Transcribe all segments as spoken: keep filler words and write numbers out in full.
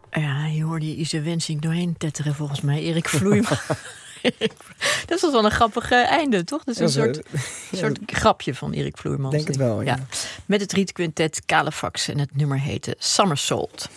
Ja, je hoorde Ise Wensing doorheen tetteren volgens mij. Erik Vloeimans. Dat was wel een grappig uh, einde, toch? Dat is een soort, uh, ja, soort grapje van Erik Vloeimans. Denk het wel, ja. ja. Met het rietquintet Calefax en het nummer heette Somersault.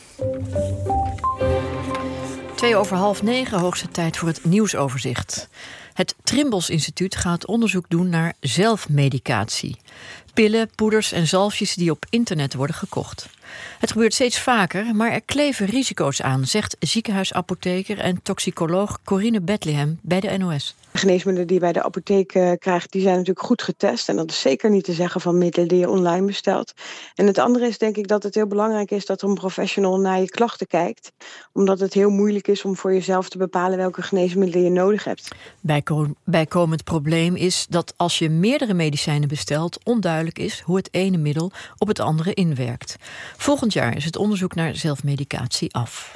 Twee over half negen, hoogste tijd voor het nieuwsoverzicht. Het Trimbos Instituut gaat onderzoek doen naar zelfmedicatie. Pillen, poeders en zalfjes die op internet worden gekocht. Het gebeurt steeds vaker, maar er kleven risico's aan, zegt ziekenhuisapotheker en toxicoloog Corine Bethlehem bij de N O S. De geneesmiddelen die je bij de apotheek uh, krijgt, die zijn natuurlijk goed getest. En dat is zeker niet te zeggen van middelen die je online bestelt. En het andere is denk ik dat het heel belangrijk is dat er een professional naar je klachten kijkt. Omdat het heel moeilijk is om voor jezelf te bepalen welke geneesmiddelen je nodig hebt. Bijko- bijkomend probleem is dat als je meerdere medicijnen bestelt, onduidelijk is hoe het ene middel op het andere inwerkt. Volgend jaar is het onderzoek naar zelfmedicatie af.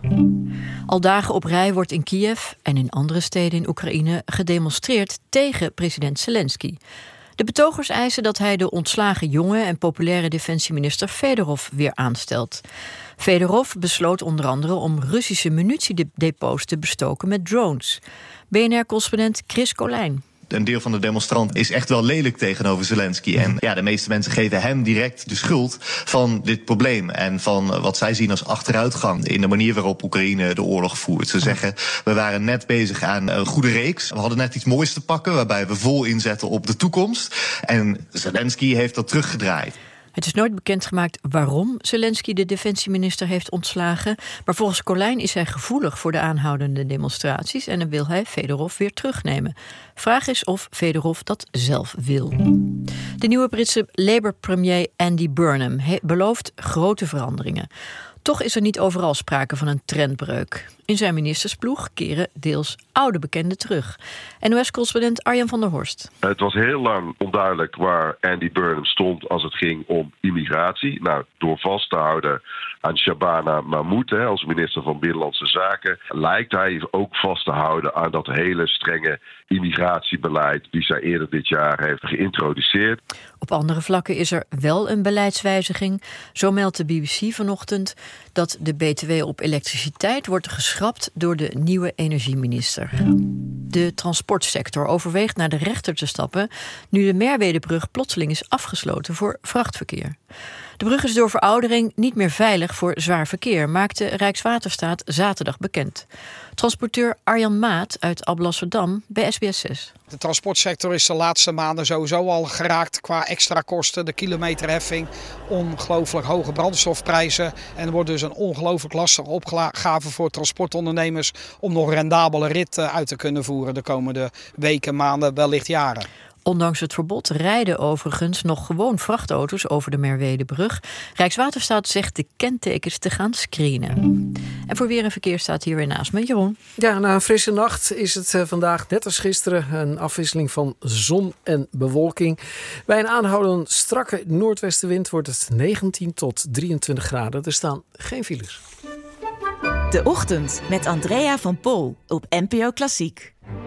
Al dagen op rij wordt in Kiev en in andere steden in Oekraïne gedemonstreerd tegen president Zelensky. De betogers eisen dat hij de ontslagen jonge en populaire defensieminister Fedorov weer aanstelt. Fedorov besloot onder andere om Russische munitiedepots te bestoken met drones. B N R-correspondent Chris Colijn. Een deel van de demonstranten is echt wel lelijk tegenover Zelensky. En ja, de meeste mensen geven hem direct de schuld van dit probleem. En van wat zij zien als achteruitgang in de manier waarop Oekraïne de oorlog voert. Ze zeggen, we waren net bezig aan een goede reeks. We hadden net iets moois te pakken waarbij we vol inzetten op de toekomst. En Zelensky heeft dat teruggedraaid. Het is nooit bekendgemaakt waarom Zelensky de defensieminister heeft ontslagen. Maar volgens Colijn is hij gevoelig voor de aanhoudende demonstraties en dan wil hij Fedorov weer terugnemen. Vraag is of Fedorov dat zelf wil. De nieuwe Britse Labour-premier Andy Burnham he- belooft grote veranderingen. Toch is er niet overal sprake van een trendbreuk. In zijn ministersploeg keren deels oude bekenden terug. N O S-correspondent Arjan van der Horst. Het was heel lang onduidelijk waar Andy Burnham stond als het ging om immigratie. Nou, door vast te houden aan Shabana Mahmood hè, als minister van Binnenlandse Zaken, lijkt hij ook vast te houden aan dat hele strenge immigratiebeleid die zij eerder dit jaar heeft geïntroduceerd. Op andere vlakken is er wel een beleidswijziging. Zo meldt de B B C vanochtend dat de B T W op elektriciteit wordt geschrapt door de nieuwe energieminister. De transportsector overweegt naar de rechter te stappen nu de Merwedebrug plotseling is afgesloten voor vrachtverkeer. De brug is door veroudering niet meer veilig voor zwaar verkeer, maakte Rijkswaterstaat zaterdag bekend. Transporteur Arjan Maat uit Alblasserdam bij S B S zes. De transportsector is de laatste maanden sowieso al geraakt qua extra kosten. De kilometerheffing, ongelooflijk hoge brandstofprijzen. En er wordt dus een ongelooflijk lastige opgave voor transportondernemers om nog een rendabele rit uit te kunnen voeren de komende weken, maanden, wellicht jaren. Ondanks het verbod rijden overigens nog gewoon vrachtauto's over de Merwedebrug. Rijkswaterstaat zegt de kentekens te gaan screenen. En voor weer en verkeer staat hier weer naast me Jeroen. Ja, na een frisse nacht is het uh, vandaag net als gisteren een afwisseling van zon en bewolking. Bij een aanhoudend strakke noordwestenwind wordt het negentien tot drieëntwintig graden. Er staan geen files. De Ochtend met Andrea van Pol op N P O Klassiek.